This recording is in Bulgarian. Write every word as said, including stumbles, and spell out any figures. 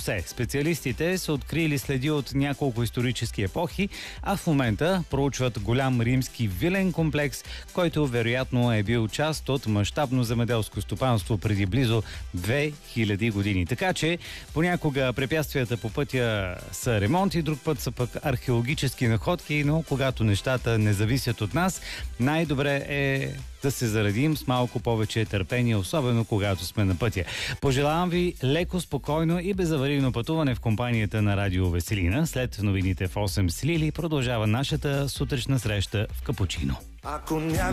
шосе. Специалистите са открили следи от няколко исторически епохи, а в момента проучват голям римски вилен комплекс, който вероятно е бил част от мащабно земеделско стопанство преди близо две хиляди години. Така че понякога препятствията по пътя са ремонти, друг път са пък археологически находки, но когато нещата не зависят от нас, най-добре е да се заредим с малко повече търпение, особено когато сме на пътя. Пожелавам ви леко, спокойно и безаварийно пътуване в компанията на Радио Веселина. След новините в осем с Лили продължава нашата сутрешна среща в Капучино.